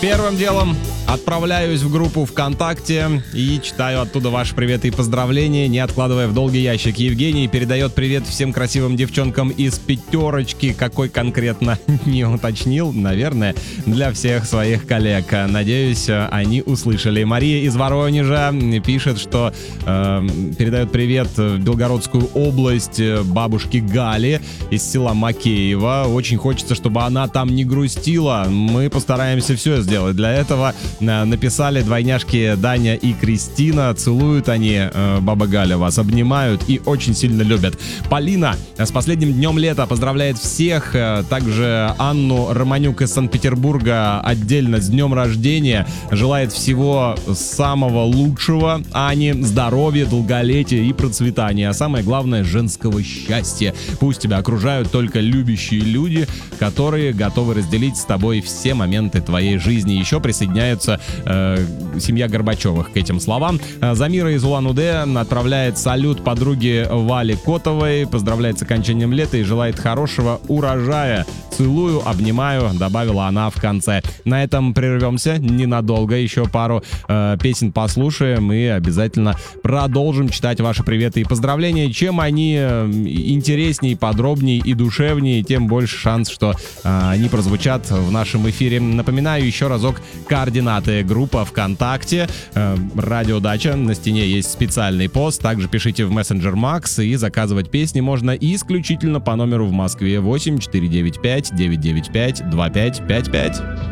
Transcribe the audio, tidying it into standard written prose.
Первым делом отправляюсь в группу ВКонтакте и читаю оттуда ваши приветы и поздравления, не откладывая в долгий ящик. Евгений передает привет всем красивым девчонкам из пятерочки, какой конкретно не уточнил, наверное, для всех своих коллег. Надеюсь, они услышали. Мария из Воронежа пишет, что передает привет в Белгородскую область бабушке Гале из села Макеево. Очень хочется, чтобы она там не грустила. Мы постараемся все сделать для этого. Написали двойняшки Даня и Кристина. Целуют они, баба Галя, вас обнимают и очень сильно любят. Полина с последним днем лета поздравляет всех. Также Анну Романюк из Санкт-Петербурга отдельно с днем рождения. Желает всего самого лучшего Ане, здоровья, долголетия и процветания. А самое главное, женского счастья. Пусть тебя окружают только любящие люди, которые готовы разделить с тобой все моменты твоей жизни. Еще присоединяются семья Горбачевых к этим словам. Замира из Улан-Удэ отправляет салют подруге Вале Котовой, поздравляет с окончанием лета и желает хорошего урожая. Целую, обнимаю, добавила она в конце. На этом прервемся ненадолго, еще пару песен послушаем и обязательно продолжим читать ваши приветы и поздравления. Чем они интереснее, подробнее и душевнее, тем больше шанс, что они прозвучат в нашем эфире. Напоминаю еще разок координаты. Группа ВКонтакте, Радио Дача, на стене есть специальный пост. Также пишите в мессенджер Макс, и заказывать песни можно исключительно по номеру в Москве 8 495 995 2555.